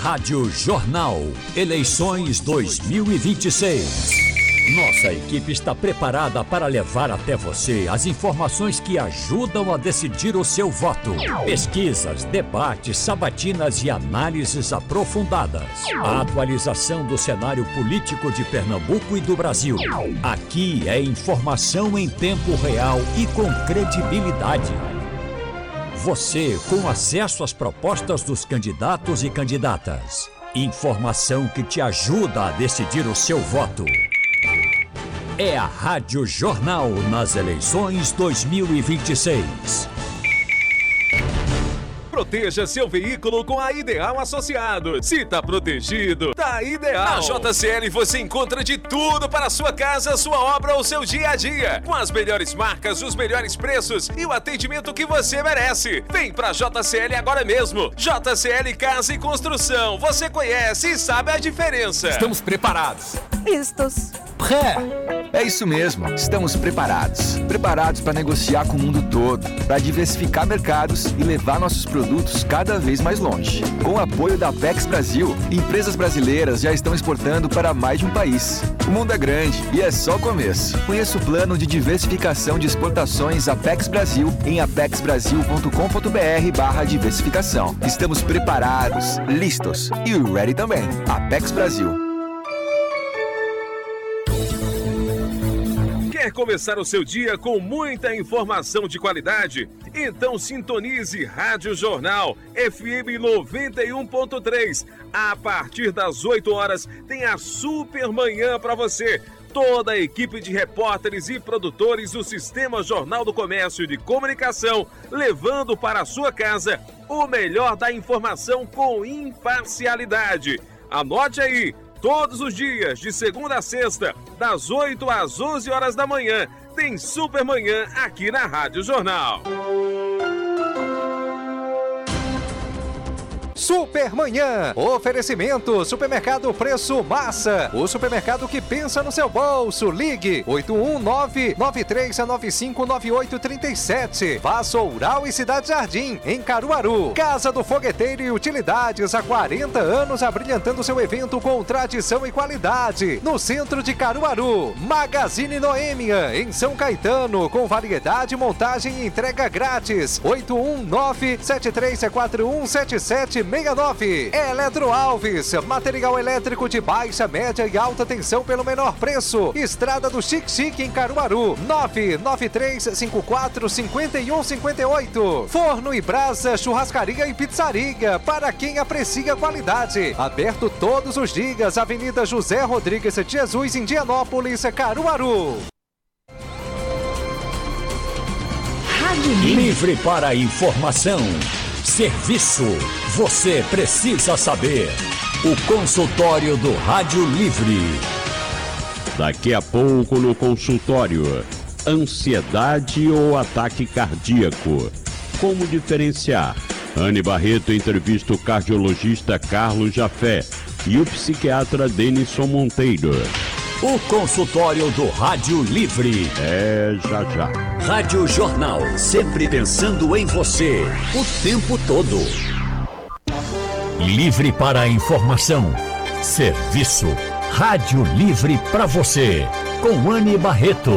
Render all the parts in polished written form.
Rádio Jornal, eleições 2026. Nossa equipe está preparada para levar até você as informações que ajudam a decidir o seu voto. Pesquisas, debates, sabatinas e análises aprofundadas. A atualização do cenário político de Pernambuco e do Brasil. Aqui é informação em tempo real e com credibilidade. Você com acesso às propostas dos candidatos e candidatas. Informação que te ajuda a decidir o seu voto. É a Rádio Jornal nas eleições 2026. Proteja seu veículo com a Ideal Associados. Se tá protegido, tá ideal. Na JCL você encontra de tudo para a sua casa, sua obra ou seu dia a dia. Com as melhores marcas, os melhores preços e o atendimento que você merece. Vem pra JCL agora mesmo. JCL Casa e Construção. Você conhece e sabe a diferença. Estamos preparados. Listos. É isso mesmo, estamos preparados. Preparados para negociar com o mundo todo, para diversificar mercados e levar nossos produtos cada vez mais longe. Com o apoio da Apex Brasil, empresas brasileiras já estão exportando para mais de um país. O mundo é grande e é só o começo. Conheça o plano de diversificação de exportações Apex Brasil em apexbrasil.com.br/diversificação. Estamos preparados, listos e ready também. Apex Brasil. Quer começar o seu dia com muita informação de qualidade? Então sintonize Rádio Jornal FM 91.3. A partir das 8 horas tem a Super Manhã para você. Toda a equipe de repórteres e produtores do Sistema Jornal do Comércio de Comunicação, levando para a sua casa o melhor da informação com imparcialidade. Anote aí! Todos os dias, de segunda a sexta, das 8 às 11 horas da manhã, tem Super Manhã aqui na Rádio Jornal. Supermanhã, oferecimento, Supermercado Preço Massa, o supermercado que pensa no seu bolso. Ligue 819-9395-9837. Vassoural e Cidade Jardim, em Caruaru. Casa do Fogueteiro e Utilidades, há 40 anos abrilhantando seu evento com tradição e qualidade. No centro de Caruaru. Magazine Noêmia, em São Caetano, com variedade, montagem e entrega grátis. 819-7341-7769. Eletro Alves, material elétrico de baixa, média e alta tensão pelo menor preço. Estrada do Xique em Caruaru, 993545158. Forno e Brasa, churrascaria e pizzaria, para quem aprecia qualidade. Aberto todos os dias, Avenida José Rodrigues de Jesus, Indianópolis, Caruaru. Livre para a informação. Serviço. Você precisa saber. O consultório do Rádio Livre. Daqui a pouco no consultório. Ansiedade ou ataque cardíaco? Como diferenciar? Anne Barreto entrevista o cardiologista Carlos Jafé e o psiquiatra Denison Monteiro. O consultório do Rádio Livre. É já. Rádio Jornal, sempre pensando em você, o tempo todo. Livre para a informação. Serviço. Rádio Livre para você. Com Anne Barreto.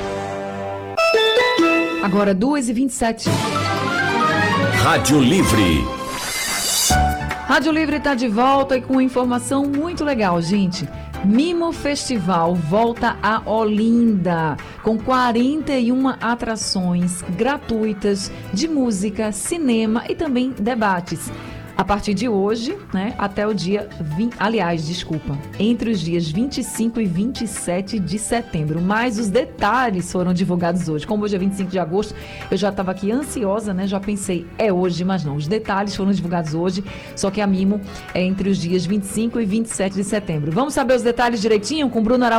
Agora 2h27. Rádio Livre. Rádio Livre está de volta e com informação muito legal, gente. Mimo Festival volta a Olinda, com 41 atrações gratuitas de música, cinema e também debates. A partir de hoje, né, até o dia entre os dias 25 e 27 de setembro. Mas os detalhes foram divulgados hoje. Como hoje é 25 de agosto, eu já estava aqui ansiosa, né? Já pensei, é hoje, mas não. Os detalhes foram divulgados hoje, só que a Mimo é entre os dias 25 e 27 de setembro. Vamos saber os detalhes direitinho com Bruno Araújo.